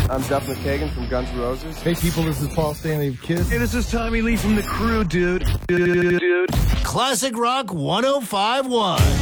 I'm Duff McKagan from Guns N' Roses. Hey people, this is Paul Stanley of KISS. Hey, this is Tommy Lee from The Crew, dude. Classic Rock 105.1.